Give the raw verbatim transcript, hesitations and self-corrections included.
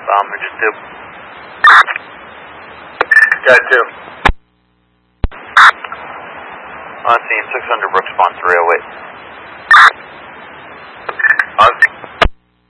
Um, just two. Got two. On scene, six hundred Brooks Pond three oh eight.